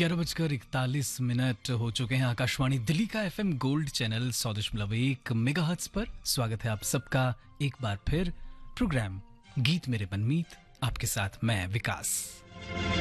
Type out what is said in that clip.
11:41 हो चुके हैं। आकाशवाणी दिल्ली का एफएम गोल्ड चैनल 100.1 मेगाहर्ट्ज पर स्वागत है आप सबका एक बार फिर प्रोग्राम गीत मेरे मनमीत। आपके साथ मैं विकास।